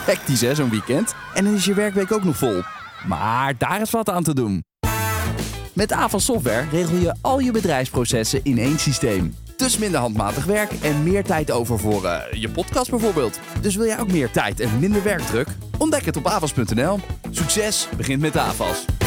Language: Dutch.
Hectisch hè, zo'n weekend. En dan is je werkweek ook nog vol. Maar daar is wat aan te doen. Met Avas Software regel je al je bedrijfsprocessen in één systeem. Dus minder handmatig werk en meer tijd over voor je podcast bijvoorbeeld. Dus wil jij ook meer tijd en minder werkdruk? Ontdek het op avas.nl. Succes begint met Avas.